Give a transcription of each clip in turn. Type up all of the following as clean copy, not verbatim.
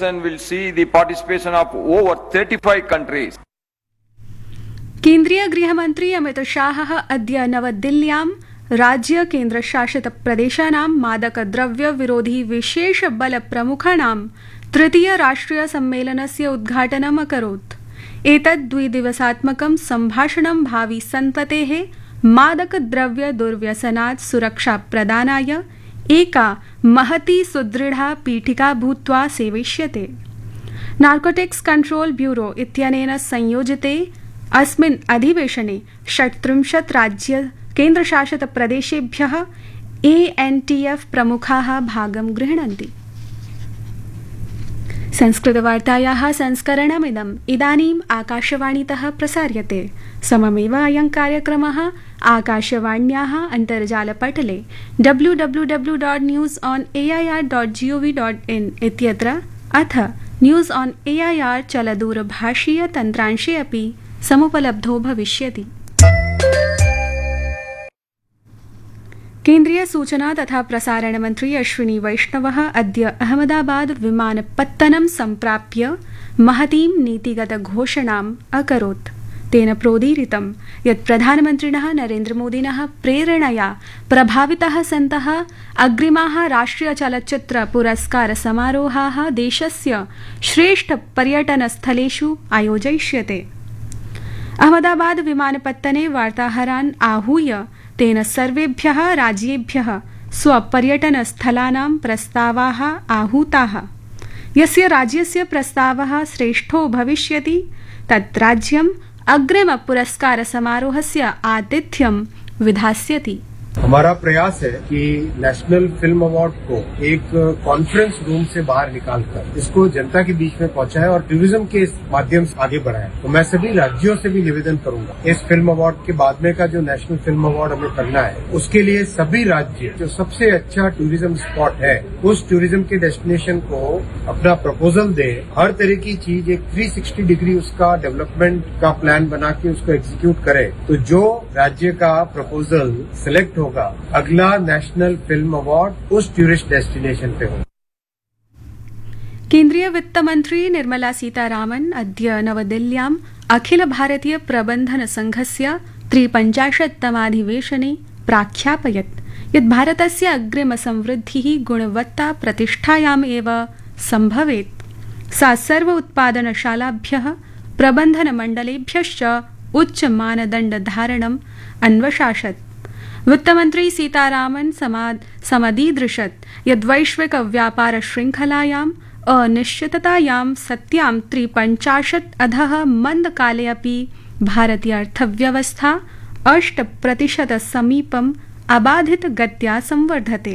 session will see the participation of over 35 countries. केन्द्रीय गृहमन्त्री अमित शाहः अद्य नवदिल्ल्यां राज्य केन्द्रशासित प्रदेशानां मादकद्रव्य विरोधी विशेष बल प्रमुखाणां तृतीय राष्ट्रिय सम्मेलनस्य उद्घाटनम् अकरोत्। एतत् द्विदिवसात्मकं सम्भाषणं भावि सन्ततेः मादकद्रव्य दुर्व्यसनात् सुरक्षा प्रदानाय एका महती सुदृढा पीठिका भूत्वा सेविष्यते। नार्कोटिक्स कंट्रोल ब्यूरो इत्यनेन संयोजिते अस्मिन् अधिवेशने 36 राज्य केन्द्रशासित प्रदेशेभ्यः ANTF प्रमुखाः भागं गृह्णन्ति। संस्कृतवार्तायाः संस्करणमिदम् इदानीम् आकाशवाणीतः प्रसार्यते। सममेव अयं कार्यक्रमः आकाशवाण्याः अन्तर्जालपटले www.newsonair.gov.in इत्यत्र अथ न्यूज़ ऑन AIR चलदूरभाषीय तन्त्रांशे अपि समुपलब्धो भविष्यति। केन्द्रीय सूचना तथा प्रसारण मंत्री अश्विनी वैष्णवः अद्य अहमदाबाद विमानपत्तनं सम्प्राप्य महतीं नीतिगत घोषणाम् अकरोत्। तेन प्रोदीरितं यत् प्रधानमन्त्रिणः नरेन्द्रमोदिनः प्रेरणया प्रभाविताः सन्तः अग्रिमाः राष्ट्रिय चलच्चित्र पुरस्कार समारोहाः देशस्य श्रेष्ठ पर्यटनस्थलेषु आयोजयिष्यते। अहमदाबाद विमानपत्तने वार्ताहरान् आहूय तेन सर्वेभ्यः राज्येभ्यः स्वपर्यटनस्थलानां प्रस्तावाः आहूताः। यस्य राज्यस्य प्रस्तावः श्रेष्ठो भविष्यति तत् राज्यम् अग्रिम पुरस्कार समारोहस्य आतिथ्यं विधास्यति। हमारा प्रयास है कि नेशनल फिल्म अवार्ड को एक कॉन्फ्रेंस रूम से बाहर निकालकर इसको जनता के बीच में पहुंचाए और टूरिज्म के माध्यम से आगे बढ़ाए। तो मैं सभी राज्यों से भी निवेदन करूंगा, इस फिल्म अवार्ड के बाद में का जो नेशनल फिल्म अवार्ड हमें करना है उसके लिए सभी राज्य जो सबसे अच्छा टूरिज्म स्पॉट है उस टूरिज्म के डेस्टिनेशन को अपना प्रपोजल दे। हर तरह की चीज एक 360 डिग्री उसका डेवलपमेंट का प्लान बना के उसको एग्जीक्यूट करे। तो जो राज्य का प्रपोजल सिलेक्ट होगा अगला नेशनल फिल्म अवार्ड उस टूरिस्ट डेस्टिनेशन पे होगा। केन्द्रीय वित्त मंत्री निर्मला सीतारामन अद्य नवदिल्ल्याम् अखिल भारतीय प्रबन्धन संघस्य 53तमाधिवेशने प्राख्यापयत् यत् भारतस्य अग्रिम संवृद्धिः गुणवत्ता प्रतिष्ठायाम् एव सम्भवेत्। सा सर्व उत्पादनशालाभ्यः प्रबन्धन मण्डलेभ्यश्च उच्च मानदण्ड धारणम् अन्वशासत्। वित्तमन्त्री सीतारामन समदीदृशत् यद् वैश्विक व्यापार श्रृंखलायाम् अनिश्चिततायां सत्यां 53 अधः मन्दकाले अपि भारतीय अर्थव्यवस्था 8% समीपम् अबाधित गत्या संवर्धते।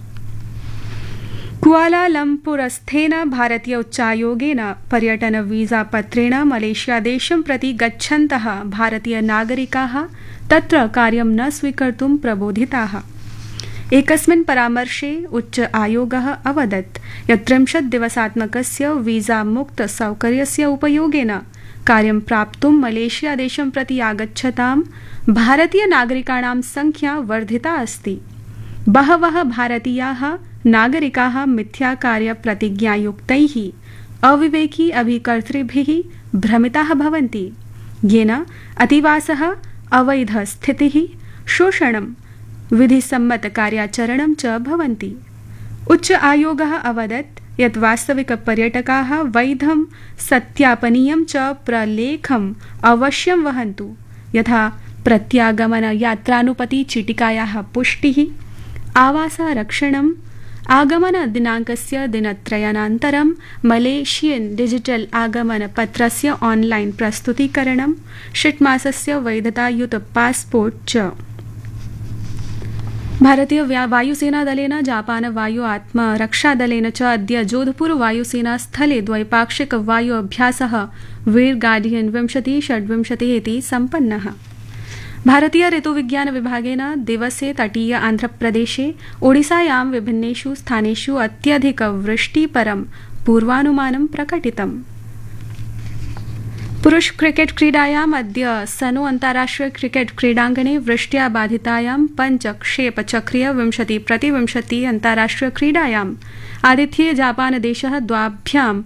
कुआलालम्पुरस्थेन भारतीय उच्चायोगेन पर्यटन वीजा पत्रेण मलेशिया देशं प्रति गच्छन्तः भारतीय नागरिकाः तत्र कार्यं न स्वीकर्तुं प्रबोधिताः। एकस्मिन् परामर्शे उच्च आयोगः अवदत् यत् 30 दिवसात्मकस्य वीजा मुक्त सौकर्यस्य उपयोगेन कार्यं प्राप्तुं मलेशिया देशं प्रति आगच्छतां भारतीय नागरिकाणां संख्या वर्धिता अस्ति। बहवः भारतीयाः नागरिकाः मिथ्याकार्य प्रतिज्ञायुक्तैः अविवेकी अभिकर्तृभिः भ्रमिताः भवन्ति, येन अतिवासः, अवैध स्थितिः, शोषणं, विधिसम्मत कार्याचरणं च भवन्ति। उच्च आयोगः अवदत् यत् वास्तविक पर्यटकाः वैधं सत्यापनीयं च प्रलेखम् अवश्यं वहन्तु, यथा प्रत्यागमन यात्रानुपति चिटिकायाः पुष्टिः, आवासारक्षणम्, आगमन दिनाङ्कस्य दिनत्रयानन्तरं मलेशियन डिजिटल आगमन पत्रस्य ऑनलाइन प्रस्तुतीकरणं, षट्मासस्य वैधतायुत पासपोर्ट च। भारतीय वायुसेनादलेन जापान वायु आत्मरक्षादलेन च अद्य जोधपुर वायुसेना स्थले द्वैपाक्षिक वायु अभ्यासः वीर गार्डियन 2026 इति सम्पन्नः। भारतीय ऋतुविज्ञान विभागेन दिवसे तटीय आन्ध्रप्रदेशे ओडिसायां विभिन्नेषु स्थानेषु अत्यधिक वृष्टिपरं पूर्वानुमानं प्रकटितम्। पुरुष क्रिकेट क्रीडायाम् अद्य सनो अन्ताराष्ट्रिय क्रिकेट क्रीडाङ्गणे वृष्ट्या बाधितायां पञ्चक्षेप चक्रीय 20-20 अन्ताराष्ट्रिय क्रीडायाम् आतिथ्ये जापानदेशः द्वाभ्यां